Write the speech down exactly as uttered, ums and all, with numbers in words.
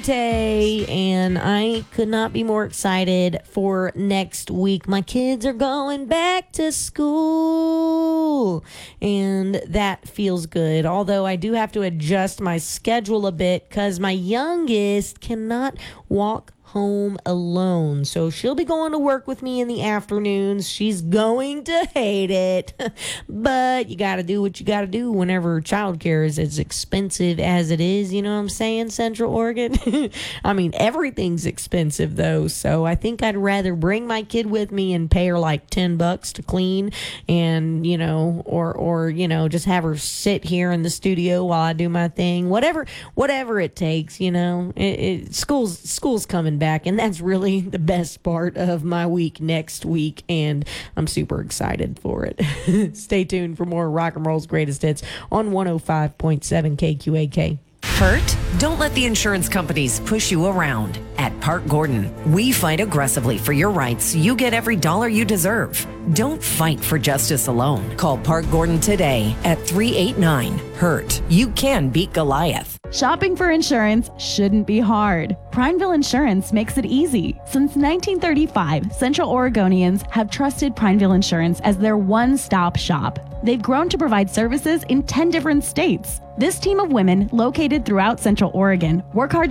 Day, and I could not be more excited for next week. My kids are going back to school, and that feels good. Although I do have to adjust my schedule a bit because my youngest cannot walk home alone. So she'll be going to work with me in the afternoons. She's going to hate it. But you got to do what you got to do whenever childcare is as expensive as it is. You know what I'm saying, Central Oregon? I mean, everything's expensive, though. So I think I'd rather bring my kid with me and pay her like ten bucks to clean and, you know, or, or you know, just have her sit here in the studio while I do my thing. Whatever, whatever it takes, you know. It, it, school's, school's coming back, and that's really the best part of my week next week, and I'm super excited for it. Stay tuned for more Rock and Roll's Greatest Hits on one oh five point seven K Q A K. Hurt? Don't let the insurance companies push you around. At Park Gordon, we fight aggressively for your rights. You get every dollar you deserve. Don't fight for justice alone. Call Park Gordon today at three eight nine, hurt. You can beat Goliath. Shopping for insurance shouldn't be hard. Prineville Insurance makes it easy. Since nineteen thirty-five, Central Oregonians have trusted Prineville Insurance as their one-stop shop. They've grown to provide services in ten different states. This team of women, located throughout Central Oregon, work hard